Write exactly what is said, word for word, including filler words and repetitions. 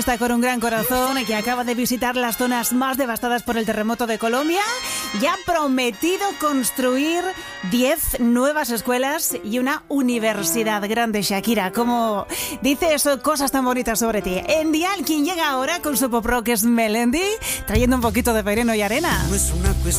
Está con un gran corazón y que acaba de visitar las zonas más devastadas por el terremoto de Colombia y ha prometido construir diez nuevas escuelas y una universidad grande. Shakira, ¿cómo dices cosas tan bonitas sobre ti? En Dial, quien llega ahora con su pop rock es Melendi, trayendo un poquito de veneno y arena. No es una cuestión